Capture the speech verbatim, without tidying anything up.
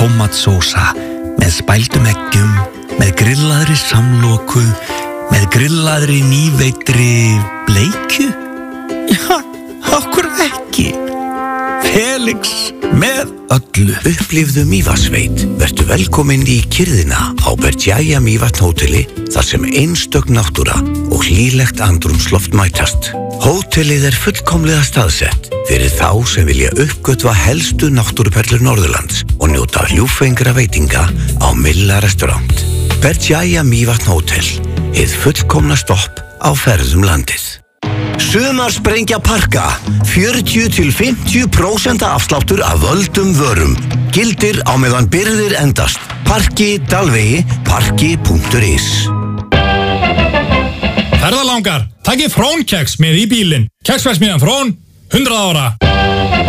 tómatsósa með spældum eggjum, með grillaðri samloku, með grillaðri nýveitri bleikju? Já, okkur ekki. Felix með öllu. Upplifðu Mývatnssveit. Vertu velkominn í kyrrðina á Berjaya Mývatn hóteli þar sem einstök náttúra og hlýlegt andrúmsloft mætast. Hótelið er fullkomlega staðsett fyrir þá sem vilja uppgötva helstu náttúruperlur Norðurlands og njóta ljúffengra veitinga á Milla restaurant. Berjaya Mývatn hótel, hið fullkomna stopp á ferðum landið. Sumarsprengja Parka, fjörutíu til fimmtíu prósent afsláttur af völdum vörum. Gildir á meðan birgðir endast. Parki Dalvegi, parki punktur is. Ferðalangar, takkið Frón keks með í bílinn. Keksverksmiðjan Frón, hundrað ára.